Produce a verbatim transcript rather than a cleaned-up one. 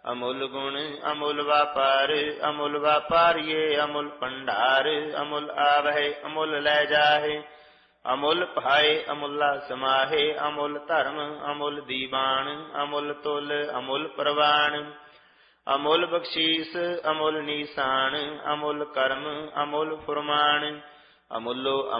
ਅਮੁੱਲ ਗੁਣ ਅਮੁੱਲ ਵਾਪਾਰ, ਅਮੁੱਲ ਵਾਪਾਰੀਏ ਅਮੁੱਲ ਭੰਡਾਰ, ਅਮੁੱਲ ਆਵਹਿ ਅਮੁੱਲ ਲੈ ਜਾਹੇ, ਅਮੁੱਲ ਭਾਏ ਅਮੁੱਲਾ ਸਮਾਹੇ, ਅਮੁੱਲ ਧਰਮ ਅਮੁੱਲ ਦੀਵਾਨ, ਅਮੁੱਲ ਤੁਲ ਅਮੁੱਲ ਪ੍ਰਵਾਨ, ਅਮੁੱਲ ਬਖਸ਼ੀਸ ਅਮੁੱਲ ਨੀਸਾਨ, ਅਮੁੱਲ ਕਰਮ ਅਮੁੱਲ ਫੁਰਮਾਨ, ਅਮੁੱਲੋ